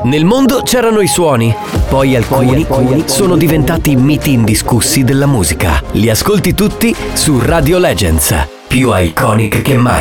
Nel mondo c'erano i suoni, poi alcuni sono diventati miti indiscussi della musica. Li ascolti tutti su Radio Legends, più iconic che mai.